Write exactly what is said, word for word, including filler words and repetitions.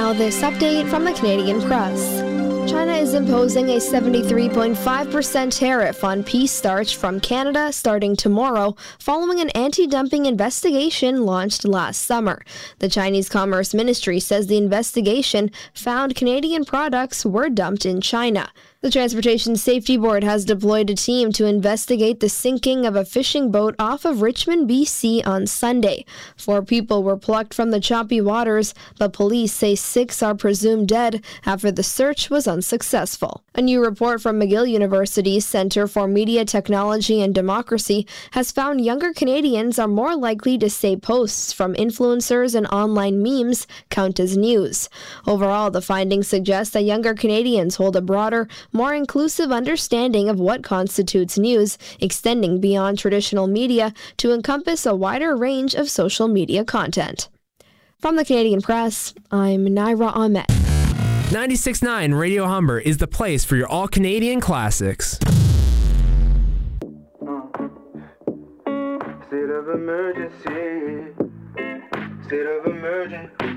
now this update from the Canadian Press. China is imposing a seventy-three point five percent tariff on pea starch from Canada starting tomorrow, following an anti-dumping investigation launched last summer. The Chinese Commerce Ministry says the investigation found Canadian products were dumped in China. The Transportation Safety Board has deployed a team to investigate the sinking of a fishing boat off of Richmond, B C on Sunday. Four people were plucked from the choppy waters, but police say six are presumed dead after the search was unsuccessful. A new report from McGill University's Centre for Media Technology and Democracy has found younger Canadians are more likely to say posts from influencers and online memes count as news. Overall, the findings suggest that younger Canadians hold a broader, more inclusive understanding of what constitutes news, extending beyond traditional media to encompass a wider range of social media content. From the Canadian Press, I'm Naira Ahmed. ninety-six point nine Radio Humber is the place for your all-Canadian classics. State of emergency. State of emergency.